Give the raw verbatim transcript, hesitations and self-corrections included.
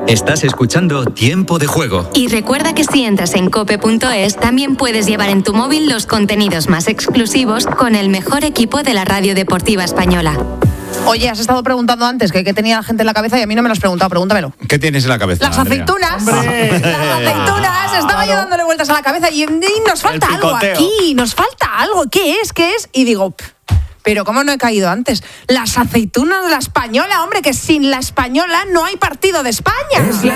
Estás escuchando Tiempo de Juego. Y recuerda que si entras en cope punto es, también puedes llevar en tu móvil los contenidos más exclusivos con el mejor equipo de la radio deportiva española. Oye, has estado preguntando antes que qué tenía la gente en la cabeza y a mí no me lo has preguntado, pregúntamelo. ¿Qué tienes en la cabeza, Las Andrea? aceitunas. ¡Hombre! Las aceitunas. Estaba yo dándole vueltas a la cabeza y, y nos falta algo aquí, nos falta algo. ¿Qué es? ¿Qué es? Y digo... Pff, pero ¿cómo no he caído antes? Las aceitunas de la Española, hombre, que sin la Española no hay partido de España. Es la